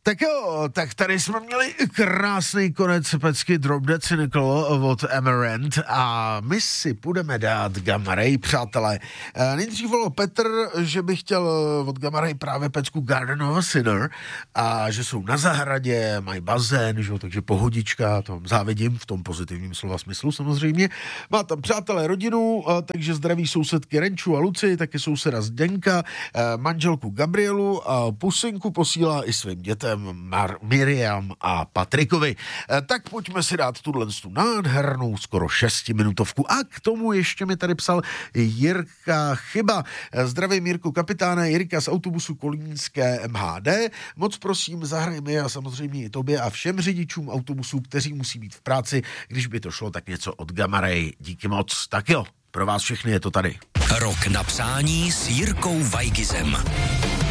Tak jo, tak tady jsme měli krásný konec pecky Drop Dead Cynical od Amaranth a my si půjdeme dát Gamma Ray, přátelé. Nejdřív volal Petr, že by chtěl od Gamma Ray právě pecku Garden of a Sinner a že jsou na zahradě, mají bazén, že jo, takže pohodička, to závidím v tom pozitivním slova smyslu samozřejmě. Má tam přátelé rodinu, takže zdraví sousedky Renču a Luci, taky souseda Zdenka, manželku Gabrielu a pusinku posílá i svým dětem Miriam a Patrikovi. Tak pojďme si dát tuhle nádhernou skoro 6minutovku. A k tomu ještě mi tady psal Jirka Chyba. Zdravím Jirku kapitáne, Jirka z autobusu Kolínské MHD. Moc prosím, zahraj mi a samozřejmě i tobě a všem řidičům autobusů, kteří musí být v práci, když by to šlo, tak něco od Gamma Ray. Díky moc. Tak jo, pro vás všechny je to tady. Rok na přání s Jirkou Vajgizem.